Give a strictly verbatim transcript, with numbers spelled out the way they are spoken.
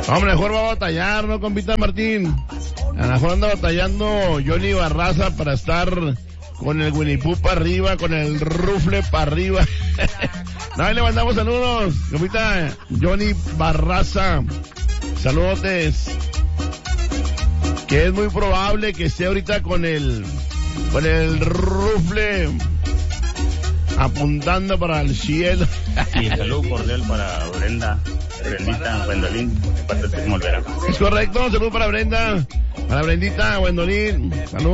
Hombre, mejor va a batallar, ¿no, compita Martín? A lo mejor anda batallando Johnny Barraza para estar con el Winnie Pooh para arriba, con el Rufle para arriba. No, le mandamos saludos, compita Johnny Barraza. Saludotes. Que es muy probable que esté ahorita con el, con el Rufle apuntando para el cielo. Y saludo cordial para Brenda, Brendita, Gwendolyn, de parte de Molvera. Es correcto, saludo para Brenda, para Brendita, Gwendolyn, saludos.